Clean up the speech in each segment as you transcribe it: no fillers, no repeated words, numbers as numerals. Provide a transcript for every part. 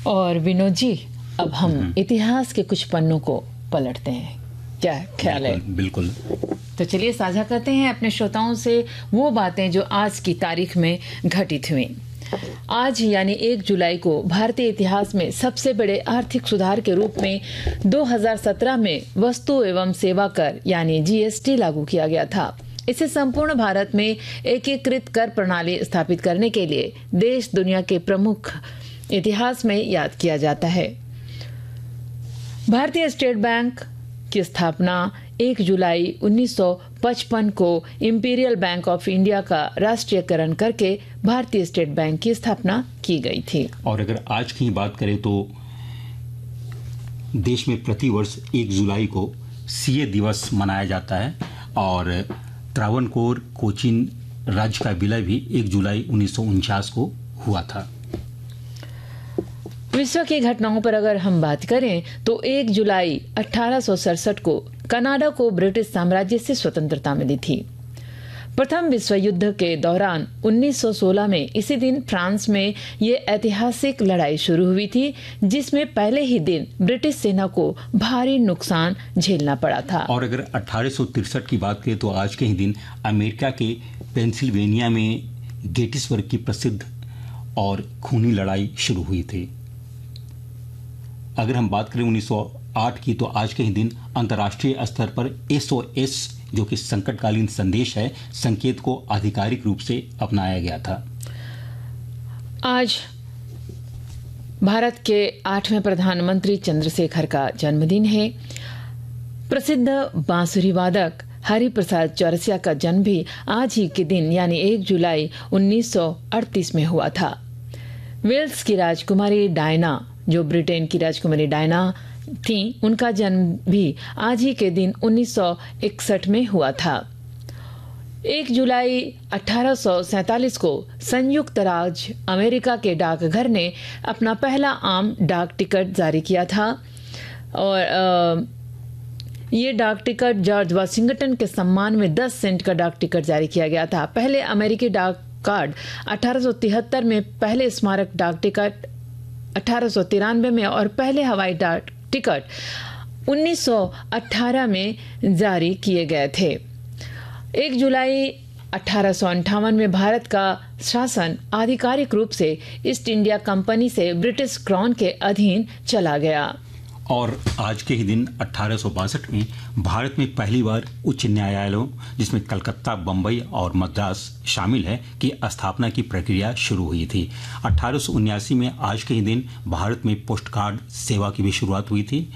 और विनोद जी, अब हम इतिहास के कुछ पन्नों को पलटते हैं, क्या ख्याल है? बिल्कुल। तो चलिए साझा करते हैं अपने श्रोताओं से वो बातें जो आज की तारीख में घटित हुई। आज यानी 1 जुलाई को भारतीय इतिहास में सबसे बड़े आर्थिक सुधार के रूप में 2017 में वस्तु एवं सेवा कर यानी जीएसटी लागू किया गया था। इसे संपूर्ण भारत में एकीकृत कर प्रणाली स्थापित करने के लिए देश दुनिया के प्रमुख इतिहास में याद किया जाता है। भारतीय स्टेट बैंक की स्थापना 1 जुलाई 1955 को इंपीरियल बैंक ऑफ इंडिया का राष्ट्रीयकरण करके भारतीय स्टेट बैंक की स्थापना की गई थी। और अगर आज की बात करें तो देश में प्रतिवर्ष 1 जुलाई को सीए दिवस मनाया जाता है और त्रावणकोर कोचीन राज्य का विलय भी 1 जुलाई 1949 को हुआ था। विश्व की घटनाओं पर अगर हम बात करें तो 1 जुलाई 1867 को कनाडा को ब्रिटिश साम्राज्य से स्वतंत्रता मिली थी। प्रथम विश्व युद्ध के दौरान 1916 में इसी दिन फ्रांस में ये ऐतिहासिक लड़ाई शुरू हुई थी, जिसमें पहले ही दिन ब्रिटिश सेना को भारी नुकसान झेलना पड़ा था। और अगर 1863 की बात करें तो आज के ही दिन अमेरिका के पेंसिल्वेनिया में गेटिसबर्ग की प्रसिद्ध और खूनी लड़ाई शुरू हुई थी। अगर हम बात करें 1908 की तो आज के ही दिन अंतर्राष्ट्रीय स्तर पर SOS जो कि संकटकालीन संदेश है संकेत को आधिकारिक रूप से अपनाया गया था। आज भारत के 8वें प्रधानमंत्री चंद्रशेखर का जन्मदिन है। प्रसिद्ध बांसुरी वादक हरिप्रसाद चौरसिया का जन्म भी आज ही के दिन यानी 1 जुलाई 1938 में हुआ था। वेल्स की राजकुमारी डायना, जो ब्रिटेन की राजकुमारी डायना थी, उनका जन्म भी आज ही के दिन 1961 में हुआ था। 1 जुलाई 1847 को संयुक्त राज्य अमेरिका के डाकघर ने अपना पहला आम डाक टिकट जारी किया था और ये डाक टिकट जॉर्ज वाशिंगटन के सम्मान में 10 सेंट का डाक टिकट जारी किया गया था। पहले अमेरिकी डाक कार्ड 1873 में, पहले स्मारक डाक टिकट 1893 में और पहले हवाई डाक टिकट 1918 में जारी किए गए थे। 1 जुलाई 1858 में भारत का शासन आधिकारिक रूप से ईस्ट इंडिया कंपनी से ब्रिटिश क्राउन के अधीन चला गया। और आज के ही दिन 1862 में भारत में पहली बार उच्च न्यायालयों, जिसमें कलकत्ता, बम्बई और मद्रास शामिल है, की स्थापना की प्रक्रिया शुरू हुई थी। 1879 में आज के ही दिन भारत में पोस्ट कार्ड सेवा की भी शुरुआत हुई थी।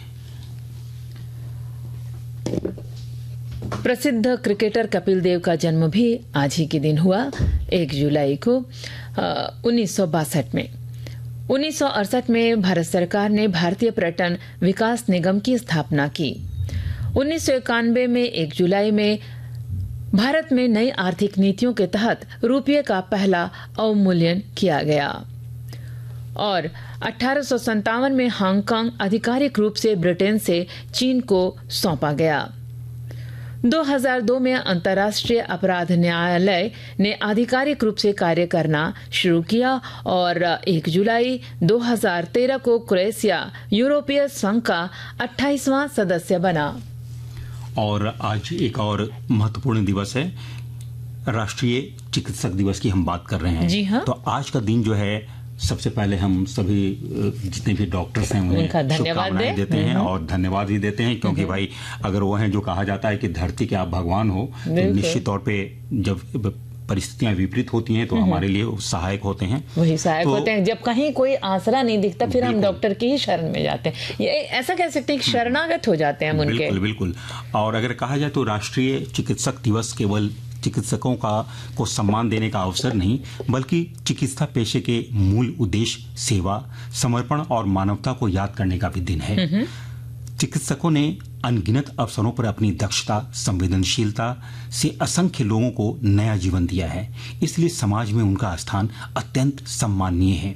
प्रसिद्ध क्रिकेटर कपिल देव का जन्म भी आज ही के दिन हुआ 1 जुलाई को 1962 में। 1968 में भारत सरकार ने भारतीय पर्यटन विकास निगम की स्थापना की। 1991 में 1 जुलाई में भारत में नई आर्थिक नीतियों के तहत रुपये का पहला अवमूल्यन किया गया और 1857 में हांगकांग आधिकारिक रूप से ब्रिटेन से चीन को सौंपा गया। 2002 में अंतर्राष्ट्रीय अपराध न्यायालय ने आधिकारिक रूप से कार्य करना शुरू किया और 1 जुलाई 2013 को क्रोएशिया यूरोपीय संघ का 28वां सदस्य बना। और आज एक और महत्वपूर्ण दिवस है, राष्ट्रीय चिकित्सक दिवस की हम बात कर रहे हैं। जी हाँ। तो आज का दिन जो है, सबसे पहले हम सभी जितने भी डॉक्टर्स हैं उन्हें शुभकामनाएं देते हैं और धन्यवाद भी देते हैं, क्योंकि भाई अगर वो हैं जो कहा जाता है कि धरती के आप भगवान हो, तो निश्चित तौर पे जब परिस्थितियां विपरीत होती हैं तो हमारे लिए सहायक होते हैं। वही सहायक होते हैं। जब कहीं कोई आसरा नहीं दिखता फिर हम डॉक्टर की ही शरण में जाते हैं। ये ऐसा कह सकते हैं कि शरणागत हो जाते हैं उनके। बिल्कुल बिल्कुल। और अगर कहा जाए तो राष्ट्रीय चिकित्सक दिवस केवल चिकित्सकों को सम्मान देने का अवसर नहीं, बल्कि चिकित्सा पेशे के मूल उद्देश्य सेवा, समर्पण और मानवता को याद करने का भी दिन है। चिकित्सकों ने अनगिनत अवसरों पर अपनी दक्षता, संवेदनशीलता से असंख्य लोगों को नया जीवन दिया है, इसलिए समाज में उनका स्थान अत्यंत सम्माननीय है।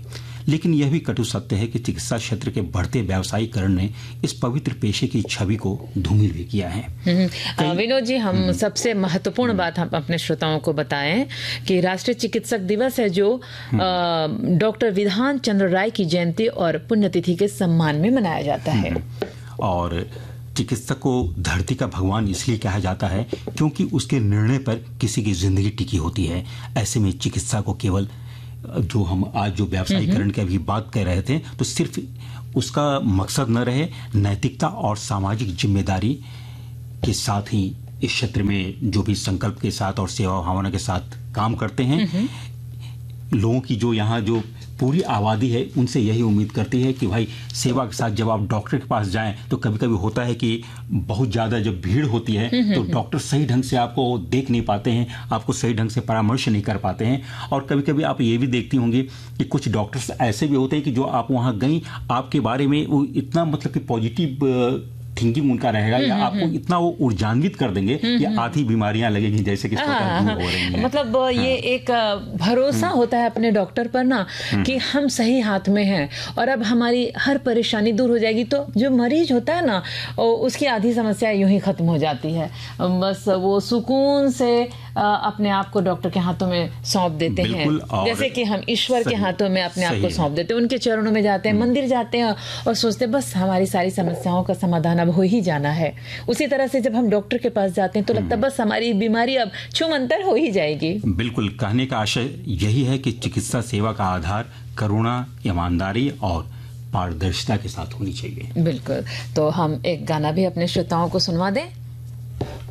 लेकिन यह भी कटु सत्य है कि चिकित्सा क्षेत्र के बढ़ते व्यावसायीकरण ने इस पवित्र पेशे की छवि को धूमिल भी किया है। विनोद जी, हम सबसे महत्वपूर्ण बात हम अपने श्रोताओं को बताएं कि राष्ट्रीय चिकित्सक दिवस है जो डॉक्टर विधान चंद्र राय की जयंती और पुण्यतिथि के सम्मान में मनाया जाता है। और चिकित्सक को धरती का भगवान इसलिए कहा जाता है क्योंकि उसके निर्णय पर किसी की जिंदगी टिकी होती है। ऐसे में चिकित्सा को केवल जो हम आज जो व्यावसायीकरण की अभी बात कर रहे थे, तो सिर्फ उसका मकसद न रहे, नैतिकता और सामाजिक जिम्मेदारी के साथ ही इस क्षेत्र में जो भी संकल्प के साथ और सेवा भावना के साथ काम करते हैं, लोगों की जो यहाँ जो पूरी आबादी है उनसे यही उम्मीद करती है कि भाई सेवा के साथ जब आप डॉक्टर के पास जाएं तो कभी कभी होता है कि बहुत ज़्यादा जब भीड़ होती है तो डॉक्टर सही ढंग से आपको देख नहीं पाते हैं, आपको सही ढंग से परामर्श नहीं कर पाते हैं। और कभी कभी आप ये भी देखती होंगी कि कुछ डॉक्टर्स ऐसे भी होते हैं कि जो आप वहाँ गई, आपके बारे में वो इतना मतलब कि पॉजिटिव थिंकिंग उनका रहेगा या आपको इतना वो ऊर्जान्वित कर देंगे कि आधी बीमारियां लगेंगी जैसे कि दूर हो रही हैं। मतलब ये एक भरोसा होता है अपने डॉक्टर पर ना कि हम सही हाथ में हैं और अब हमारी हर परेशानी दूर हो जाएगी। तो जो मरीज होता है ना, उसकी आधी समस्या यूं ही खत्म हो जाती है। बस वो सुकून से अपने आप को डॉक्टर के हाथों में सौंप देते हैं, जैसे कि हम ईश्वर के हाथों में अपने आप को सौंप देते हैं, उनके चरणों में जाते हैं, मंदिर जाते हैं और सोचते हैं बस हमारी सारी समस्याओं का समाधान अब हो ही जाना है। उसी तरह से जब हम डॉक्टर के पास जाते हैं तो लगता है बस हमारी बीमारी अब छूमंतर हो ही जाएगी। बिल्कुल, कहने का आशय यही है कि चिकित्सा सेवा का आधार करुणा, ईमानदारी और पारदर्शिता के साथ होनी चाहिए। बिल्कुल, तो हम एक गाना भी अपने श्रोताओं को सुनवा दें।